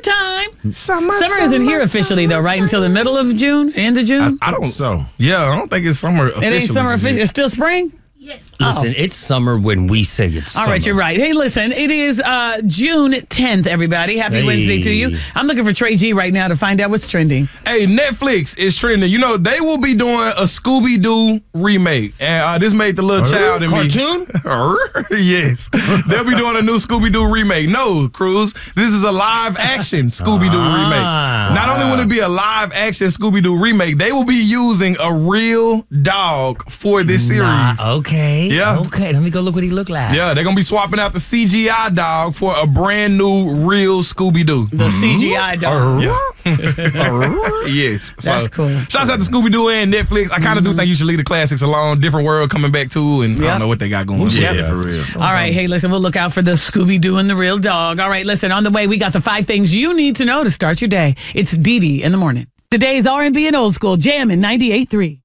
summertime. Summer isn't here officially, though, right? Until the middle of June, end of June? I don't so. Yeah, I don't think it's summer officially. It ain't summer officially. It's still spring? Yes. Listen, it's summer when we say it's summer. All right, you're right. Hey, listen, it is June 10th, everybody. Happy Wednesday to you. I'm looking for Trey G right now to find out what's trending. Hey, Netflix is trending. You know, they will be doing a Scooby-Doo remake. And this made the little child in cartoon? me. Yes. They'll be doing a new Scooby-Doo remake. No, Cruz. This is a live-action Scooby-Doo remake. Not only will it be a live-action Scooby-Doo remake, they will be using a real dog for this series. Okay. Yeah. Okay, let me go look what he looked like. Yeah, they're going to be swapping out the CGI dog for a brand new real Scooby-Doo. The CGI dog. Yeah. Yes. That's cool. Shouts out to Scooby-Doo and Netflix. I kind of do think you should leave the classics alone. Different world coming back too, and I don't know what they got going on. Yeah, for real. All right, hey, listen, we'll look out for the Scooby-Doo and the real dog. All right, listen, on the way, we got the 5 things you need to know to start your day. It's Dee Dee in the morning. Today's R&B and old school jam in 98.3.